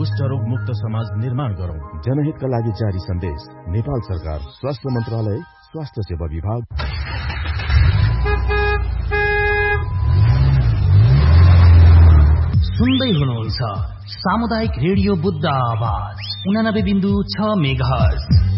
कुष्ठ रोग मुक्त समाज निर्माण गरौं। जनहितका लागि जारी सन्देश। नेपाल सरकार, स्वास्थ्य मन्त्रालय, स्वास्थ्य सेवा विभाग। सुन्दै हुनुहुन्छ सामुदायिक रेडियो बुद्ध आवाज 89.6 मेगाहर्ज।